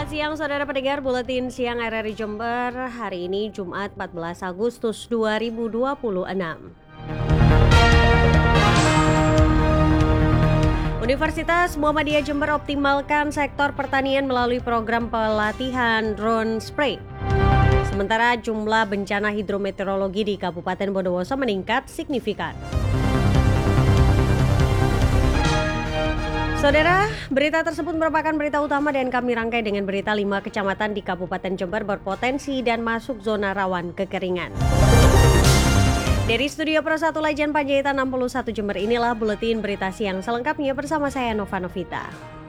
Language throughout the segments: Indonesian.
siang saudara pendengar Buletin Siang RRI Jember. Hari ini Jumat 14 Agustus 2026. Universitas Muhammadiyah Jember optimalkan sektor pertanian melalui program pelatihan drone spray. Sementara jumlah bencana hidrometeorologi di Kabupaten Bondowoso meningkat signifikan. Saudara, berita tersebut merupakan berita utama dan kami rangkai dengan berita 5 kecamatan di Kabupaten Jember berpotensi dan masuk zona rawan kekeringan. Dari Studio Pro 1 Lajan Panjaitan 61 Jember, inilah Buletin Berita Siang selengkapnya bersama saya Nova Novita.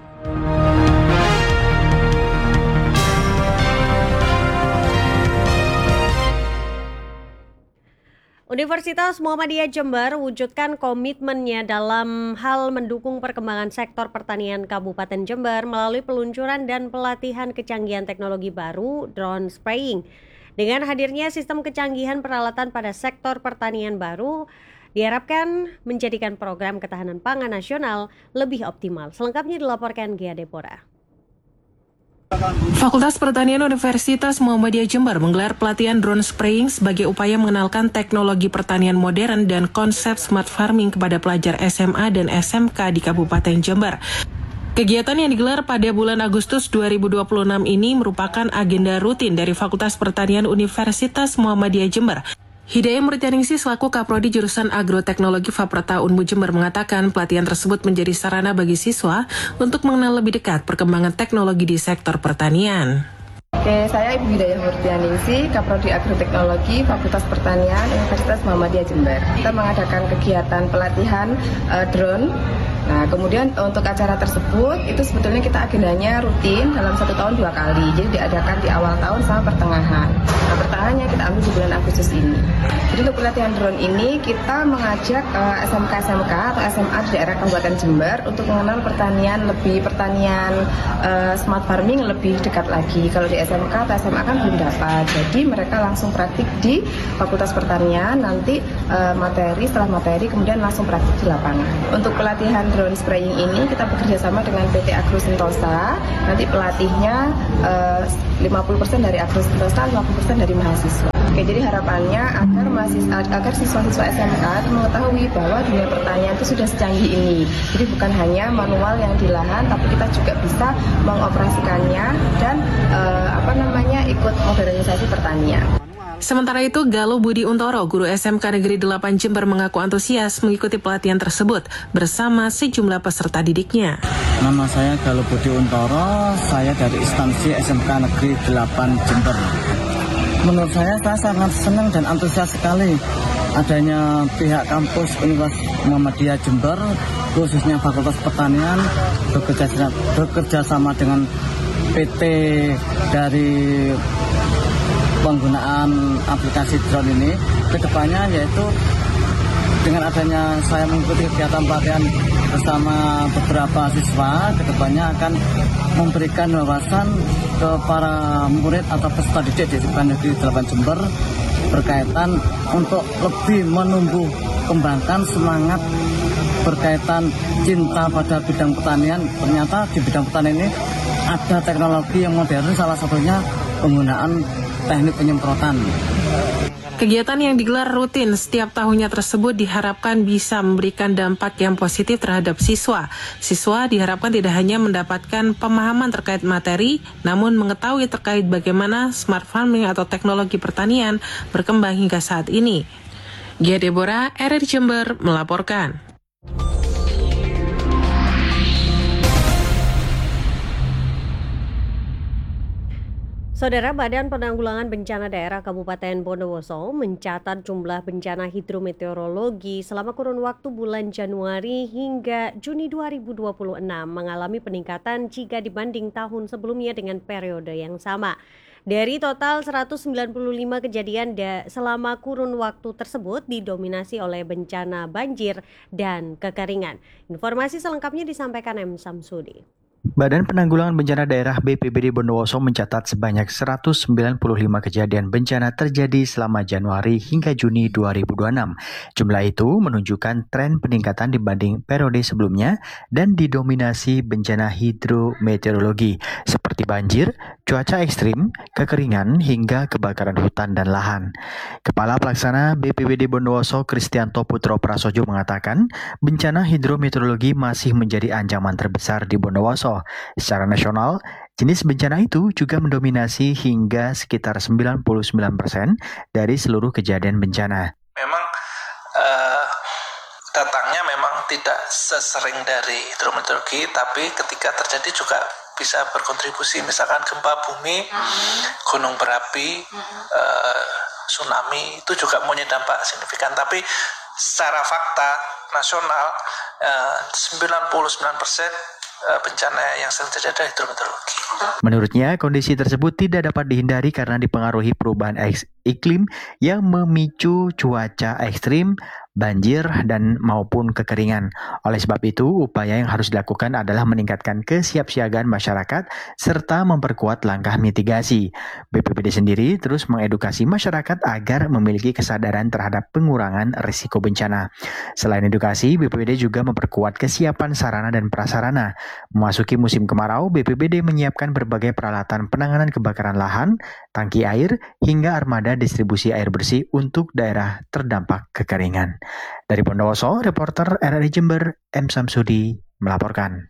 Universitas Muhammadiyah Jember wujudkan komitmennya dalam hal mendukung perkembangan sektor pertanian Kabupaten Jember melalui peluncuran dan pelatihan kecanggihan teknologi baru drone spraying. Dengan hadirnya sistem kecanggihan peralatan pada sektor pertanian baru, diharapkan menjadikan program ketahanan pangan nasional lebih optimal. Selengkapnya dilaporkan Gia Depora. Fakultas Pertanian Universitas Muhammadiyah Jember menggelar pelatihan drone spraying sebagai upaya mengenalkan teknologi pertanian modern dan konsep smart farming kepada pelajar SMA dan SMK di Kabupaten Jember. Kegiatan yang digelar pada bulan Agustus 2026 ini merupakan agenda rutin dari Fakultas Pertanian Universitas Muhammadiyah Jember. Hidayah Murtianingsih selaku Kaprodi jurusan Agroteknologi Faprata Unmu Jember mengatakan pelatihan tersebut menjadi sarana bagi siswa untuk mengenal lebih dekat perkembangan teknologi di sektor pertanian. Oke, saya Ibu Hidayah Murtianingsih, Kaprodi Agroteknologi Fakultas Pertanian Universitas Muhammadiyah Jember. Kita mengadakan kegiatan pelatihan drone. Nah, kemudian untuk acara tersebut itu sebetulnya kita agendanya rutin dalam 1 tahun 2 kali. Jadi diadakan di awal tahun sama pertengahan. Nah, pertengahannya kita ambil di bulan Agustus ini. Jadi untuk pelatihan drone ini kita mengajak SMK-SMK atau SMA di daerah Kabupaten Jember untuk mengenal pertanian smart farming lebih dekat lagi. Kalau di SMK atau SMA kan belum dapat. Jadi mereka langsung praktik di Fakultas Pertanian, nanti setelah materi kemudian langsung praktik di lapangan. Untuk pelatihan drone spraying ini kita bekerja sama dengan PT Agro Sentosa. Nanti pelatihnya 50% dari Agro Sentosa, 50% dari mahasiswa. Oke, jadi harapannya agar siswa-siswa SMK mengetahui bahwa dunia pertanian itu sudah secanggih ini. Jadi bukan hanya manual yang di lahan, tapi kita juga bisa mengoperasikannya dan ikut modernisasi pertanian. Sementara itu, Galuh Budi Untoro, guru SMK Negeri 8 Jember mengaku antusias mengikuti pelatihan tersebut bersama sejumlah peserta didiknya. Nama saya Galuh Budi Untoro, saya dari instansi SMK Negeri 8 Jember. Menurut saya sangat senang dan antusias sekali adanya pihak kampus Universitas Muhammadiyah Jember, khususnya Fakultas Pertanian, bekerja sama dengan PT dari penggunaan aplikasi drone ini. Kedepannya yaitu dengan adanya saya mengikuti kegiatan pelatihan bersama beberapa siswa, kedepannya akan memberikan wawasan ke para murid atau peserta didik di SMK Negeri 8 Jember berkaitan untuk lebih menumbuh kembangkan semangat berkaitan cinta pada bidang pertanian. Ternyata di bidang pertanian ini ada teknologi yang modern, salah satunya penggunaan teknik penyemprotan. Kegiatan yang digelar rutin setiap tahunnya tersebut diharapkan bisa memberikan dampak yang positif terhadap siswa. Siswa diharapkan tidak hanya mendapatkan pemahaman terkait materi, namun mengetahui terkait bagaimana smart farming atau teknologi pertanian berkembang hingga saat ini. Gia Debora, RRI Jember melaporkan. Saudara, Badan Penanggulangan Bencana Daerah Kabupaten Bondowoso mencatat jumlah bencana hidrometeorologi selama kurun waktu bulan Januari hingga Juni 2026 mengalami peningkatan jika dibanding tahun sebelumnya dengan periode yang sama. Dari total 195 kejadian selama kurun waktu tersebut didominasi oleh bencana banjir dan kekeringan. Informasi selengkapnya disampaikan M. Samsudi. Badan Penanggulangan Bencana Daerah BPBD Bondowoso mencatat sebanyak 195 kejadian bencana terjadi selama Januari hingga Juni 2026. Jumlah itu menunjukkan tren peningkatan dibanding periode sebelumnya dan didominasi bencana hidrometeorologi seperti seperti banjir, cuaca ekstrim, kekeringan, hingga kebakaran hutan dan lahan. Kepala Pelaksana BPBD Bondowoso Kristianto Putro Prasojo mengatakan, bencana hidrometeorologi masih menjadi ancaman terbesar di Bondowoso. Secara nasional, jenis bencana itu juga mendominasi hingga sekitar 99% dari seluruh kejadian bencana. Memang datangnya memang tidak sesering dari hidrometeorologi, tapi ketika terjadi juga bisa berkontribusi, misalkan gempa bumi, gunung berapi, tsunami, itu juga punya dampak signifikan. Tapi secara fakta nasional, 99% bencana yang sering terjadi adalah hidrometeorologi. Menurutnya, kondisi tersebut tidak dapat dihindari karena dipengaruhi perubahan iklim yang memicu cuaca ekstrim, banjir, dan maupun kekeringan. Oleh sebab itu, upaya yang harus dilakukan adalah meningkatkan kesiapsiagaan masyarakat serta memperkuat langkah mitigasi. BPBD sendiri terus mengedukasi masyarakat agar memiliki kesadaran terhadap pengurangan risiko bencana. Selain edukasi, BPBD juga memperkuat kesiapan sarana dan prasarana. Memasuki musim kemarau, BPBD menyiapkan berbagai peralatan penanganan kebakaran lahan, tangki air, hingga armada distribusi air bersih untuk daerah terdampak kekeringan. Dari Bondowoso, reporter RRI Jember, M. Samsudi, melaporkan.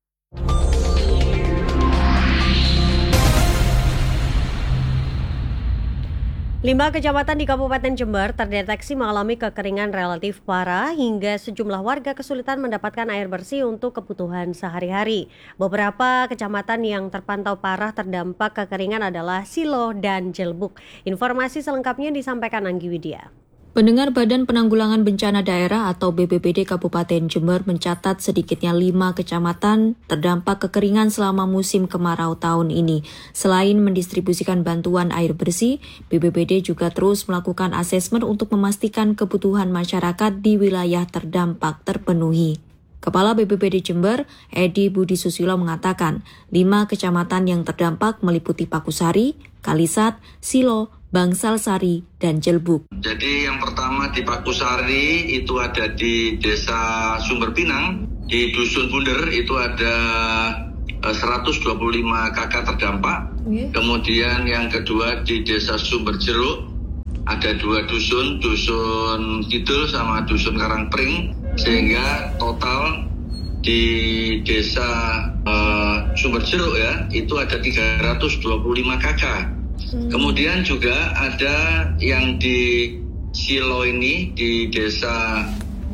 5 kecamatan di Kabupaten Jember terdeteksi mengalami kekeringan relatif parah hingga sejumlah warga kesulitan mendapatkan air bersih untuk kebutuhan sehari-hari. Beberapa kecamatan yang terpantau parah terdampak kekeringan adalah Silo dan Jelbuk. Informasi selengkapnya disampaikan Anggi Widya. Pendengar Badan Penanggulangan Bencana Daerah atau BPBD Kabupaten Jember mencatat sedikitnya 5 kecamatan terdampak kekeringan selama musim kemarau tahun ini. Selain mendistribusikan bantuan air bersih, BPBD juga terus melakukan asesmen untuk memastikan kebutuhan masyarakat di wilayah terdampak terpenuhi. Kepala BPBD Jember, Edi Budi Susilo mengatakan, 5 kecamatan yang terdampak meliputi Pakusari, Kalisat, Silo, Bangsal Sari, dan Jelbuk. Jadi yang pertama di Pakusari itu ada di Desa Sumber Pinang, di Dusun Bunder itu ada 125 KK terdampak. Kemudian yang kedua di Desa Sumber Jeruk ada 2 dusun, Dusun Kidul sama Dusun Karangpring, sehingga total di Desa Sumber Jeruk ya itu ada 325 KK. Kemudian juga ada yang di Silo ini di Desa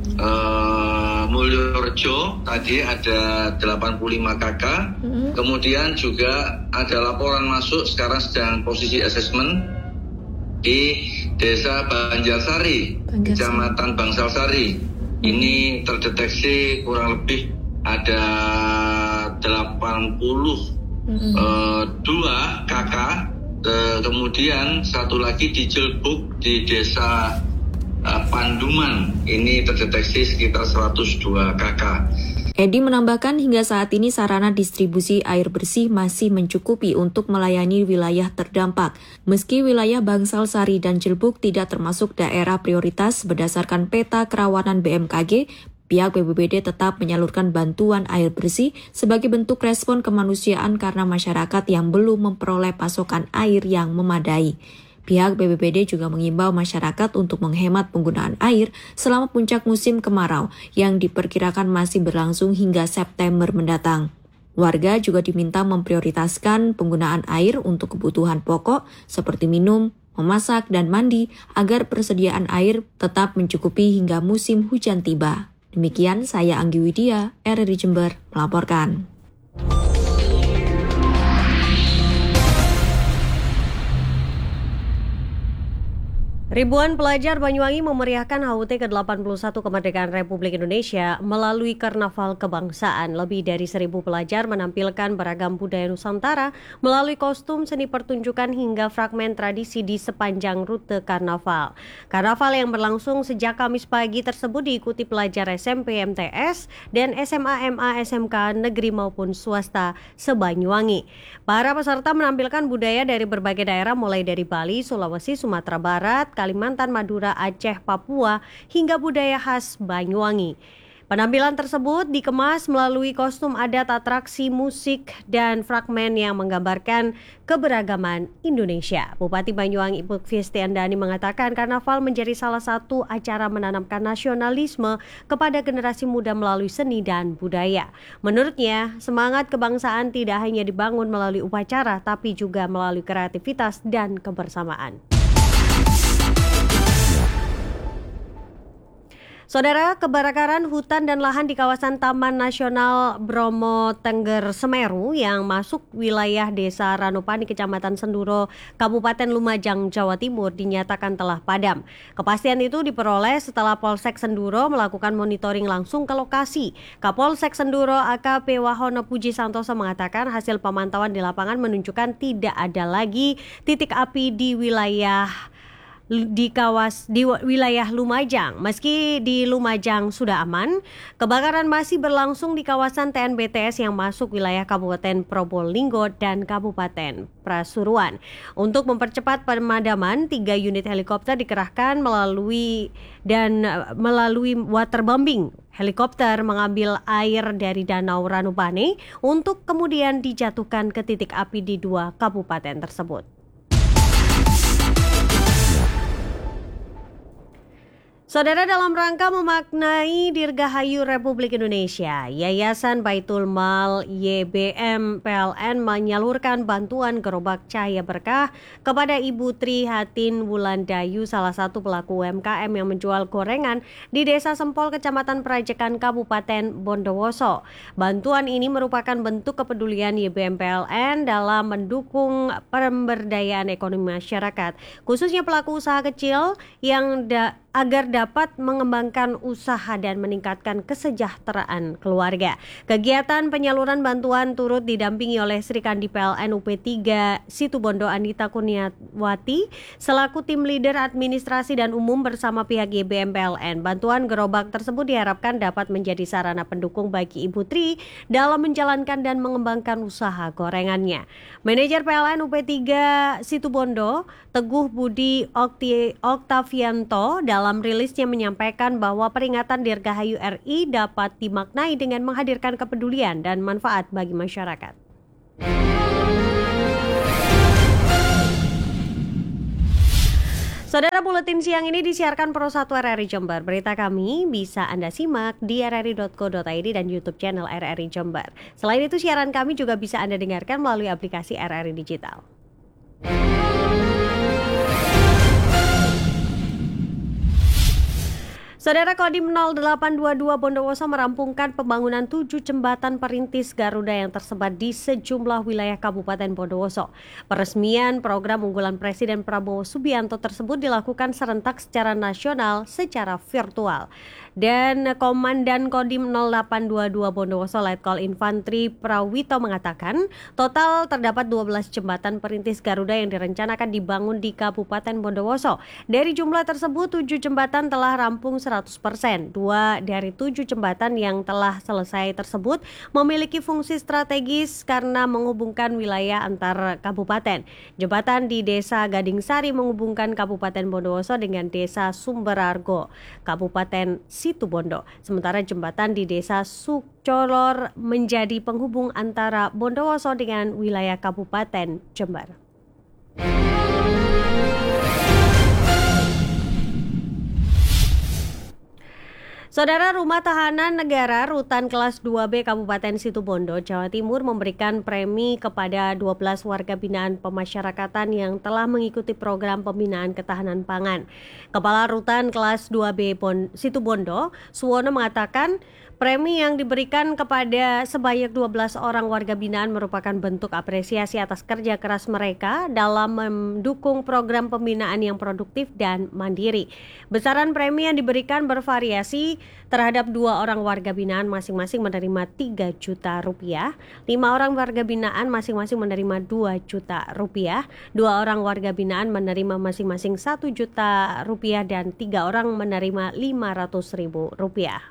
Mulyorejo tadi ada 85 KK. Kemudian juga ada laporan masuk sekarang sedang posisi asesmen di Desa Banjarsari, Kecamatan Bangsal Sari. Ini terdeteksi kurang lebih ada 82 KK. Kemudian satu lagi di Jelbuk di Desa Panduman, ini terdeteksi sekitar 102 KK. Edi menambahkan hingga saat ini sarana distribusi air bersih masih mencukupi untuk melayani wilayah terdampak. Meski wilayah Bangsal Sari dan Jelbuk tidak termasuk daerah prioritas berdasarkan peta kerawanan BMKG, pihak BPBD tetap menyalurkan bantuan air bersih sebagai bentuk respon kemanusiaan karena masyarakat yang belum memperoleh pasokan air yang memadai. Pihak BPBD juga mengimbau masyarakat untuk menghemat penggunaan air selama puncak musim kemarau yang diperkirakan masih berlangsung hingga September mendatang. Warga juga diminta memprioritaskan penggunaan air untuk kebutuhan pokok seperti minum, memasak, dan mandi agar persediaan air tetap mencukupi hingga musim hujan tiba. Demikian saya Anggi Widya, RRI Jember, melaporkan. Ribuan pelajar Banyuwangi memeriahkan HUT ke-81 Kemerdekaan Republik Indonesia melalui Karnaval Kebangsaan. Lebih dari 1.000 pelajar menampilkan beragam budaya Nusantara melalui kostum, seni pertunjukan hingga fragmen tradisi di sepanjang rute Karnaval. Karnaval yang berlangsung sejak Kamis pagi tersebut diikuti pelajar SMP MTS dan SMA MA SMK negeri maupun swasta se-Banyuwangi. Para peserta menampilkan budaya dari berbagai daerah mulai dari Bali, Sulawesi, Sumatera Barat, Kalimantan, Madura, Aceh, Papua, hingga budaya khas Banyuwangi. Penampilan tersebut dikemas melalui kostum adat, atraksi musik, dan fragmen yang menggambarkan keberagaman Indonesia. Bupati Banyuwangi Ibu Fistiandani mengatakan karnaval menjadi salah satu acara menanamkan nasionalisme kepada generasi muda melalui seni dan budaya. Menurutnya, semangat kebangsaan tidak hanya dibangun melalui upacara, tapi juga melalui kreativitas dan kebersamaan. Saudara, kebakaran hutan dan lahan di kawasan Taman Nasional Bromo Tengger Semeru yang masuk wilayah Desa Ranupani, Kecamatan Senduro, Kabupaten Lumajang, Jawa Timur dinyatakan telah padam. Kepastian itu diperoleh setelah Polsek Senduro melakukan monitoring langsung ke lokasi. Kapolsek Senduro AKP Wahono Puji Santoso mengatakan hasil pemantauan di lapangan menunjukkan tidak ada lagi titik api di wilayah Lumajang. Meski di Lumajang sudah aman, kebakaran masih berlangsung di kawasan TNBTS yang masuk wilayah Kabupaten Probolinggo dan Kabupaten Pasuruan. Untuk mempercepat pemadaman, 3 unit helikopter dikerahkan melalui waterbombing. Helikopter mengambil air dari Danau Ranupane untuk kemudian dijatuhkan ke titik api di 2 kabupaten tersebut. Saudara, dalam rangka memaknai Dirgahayu Republik Indonesia, Yayasan Baitul Mal YBM PLN menyalurkan bantuan gerobak cahaya berkah kepada Ibu Tri Hatin Wulandayu, salah satu pelaku UMKM yang menjual gorengan di Desa Sempol, Kecamatan Prajekan, Kabupaten Bondowoso. Bantuan ini merupakan bentuk kepedulian YBM PLN dalam mendukung pemberdayaan ekonomi masyarakat, khususnya pelaku usaha kecil yang agar dapat mengembangkan usaha dan meningkatkan kesejahteraan keluarga. Kegiatan penyaluran bantuan turut didampingi oleh Sri Kandi PLN UP3 Situbondo Anita Kurniawati selaku tim leader administrasi dan umum bersama pihak YBM PLN. Bantuan gerobak tersebut diharapkan dapat menjadi sarana pendukung bagi Ibu Tri dalam menjalankan dan mengembangkan usaha gorengannya. Manajer PLN UP3 Situbondo, Teguh Budi Oktavianto, dalam rilisnya menyampaikan bahwa peringatan Dirgahayu RI dapat dimaknai dengan menghadirkan kepedulian dan manfaat bagi masyarakat. Saudara, buletin siang ini disiarkan Pro 1 RRI Jember. Berita kami bisa Anda simak di rri.co.id dan YouTube channel RRI Jember. Selain itu, siaran kami juga bisa Anda dengarkan melalui aplikasi RRI Digital. Saudara, Kodim 0822 Bondowoso merampungkan pembangunan 7 jembatan perintis Garuda yang tersebar di sejumlah wilayah Kabupaten Bondowoso. Peresmian program unggulan Presiden Prabowo Subianto tersebut dilakukan serentak secara nasional secara virtual. Dan Komandan Kodim 0822 Bondowoso Letkol Infantri Prawito mengatakan total terdapat 12 jembatan perintis Garuda yang direncanakan dibangun di Kabupaten Bondowoso. Dari jumlah tersebut, 7 jembatan telah rampung 100%. 2 dari 7 jembatan yang telah selesai tersebut memiliki fungsi strategis karena menghubungkan wilayah antar kabupaten. Jembatan di Desa Gading Sari menghubungkan Kabupaten Bondowoso dengan Desa Sumberargo, Kabupaten Situbondo. Sementara jembatan di Desa Sukcolor menjadi penghubung antara Bondowoso dengan wilayah Kabupaten Jember. Saudara, Rumah Tahanan Negara Rutan Kelas 2B Kabupaten Situbondo, Jawa Timur memberikan premi kepada 12 warga binaan pemasyarakatan yang telah mengikuti program pembinaan ketahanan pangan. Kepala Rutan Kelas 2B Situbondo, Suwono mengatakan premi yang diberikan kepada sebanyak 12 orang warga binaan merupakan bentuk apresiasi atas kerja keras mereka dalam mendukung program pembinaan yang produktif dan mandiri. Besaran premi yang diberikan bervariasi terhadap 2 orang warga binaan masing-masing menerima 3 juta rupiah, 5 orang warga binaan masing-masing menerima 2 juta rupiah, 2 orang warga binaan menerima masing-masing 1 juta rupiah, dan 3 orang menerima 500.000 rupiah.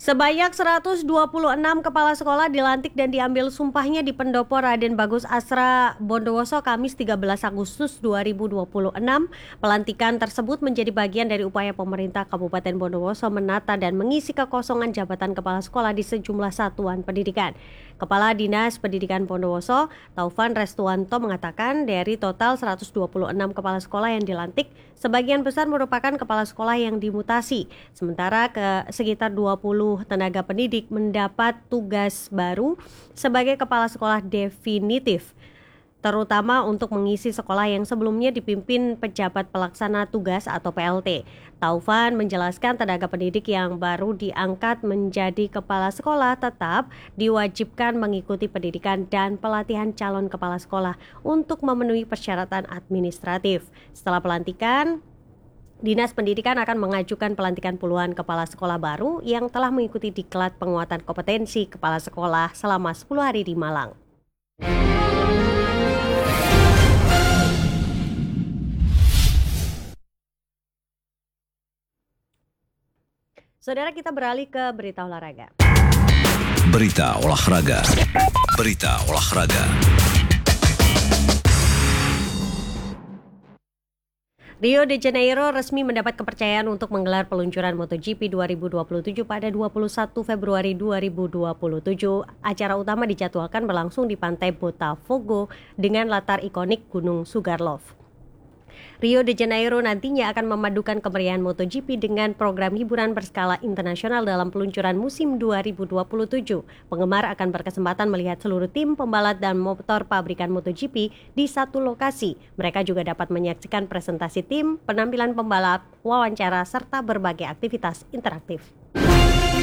Sebanyak 126 kepala sekolah dilantik dan diambil sumpahnya di Pendopo Raden Bagus Asra Bondowoso Kamis 13 Agustus 2026. Pelantikan tersebut menjadi bagian dari upaya pemerintah Kabupaten Bondowoso menata dan mengisi kekosongan jabatan kepala sekolah di sejumlah satuan pendidikan. Kepala Dinas Pendidikan Bondowoso, Taufan Restuanto mengatakan dari total 126 kepala sekolah yang dilantik, sebagian besar merupakan kepala sekolah yang dimutasi. Sementara sekitar 20 tenaga pendidik mendapat tugas baru sebagai kepala sekolah definitif, terutama untuk mengisi sekolah yang sebelumnya dipimpin pejabat pelaksana tugas atau PLT. Taufan menjelaskan tenaga pendidik yang baru diangkat menjadi kepala sekolah tetap diwajibkan mengikuti pendidikan dan pelatihan calon kepala sekolah untuk memenuhi persyaratan administratif. Setelah pelantikan, Dinas Pendidikan akan mengajukan pelantikan puluhan kepala sekolah baru yang telah mengikuti diklat penguatan kompetensi kepala sekolah selama 10 hari di Malang. Saudara, kita beralih ke berita olahraga. Berita olahraga. Berita olahraga. Rio de Janeiro resmi mendapat kepercayaan untuk menggelar peluncuran MotoGP 2027 pada 21 Februari 2027. Acara utama dijadwalkan berlangsung di pantai Botafogo dengan latar ikonik Gunung Sugarloaf. Rio de Janeiro nantinya akan memadukan kemeriahan MotoGP dengan program hiburan berskala internasional dalam peluncuran musim 2027. Penggemar akan berkesempatan melihat seluruh tim pembalap dan motor pabrikan MotoGP di satu lokasi. Mereka juga dapat menyaksikan presentasi tim, penampilan pembalap, wawancara, serta berbagai aktivitas interaktif.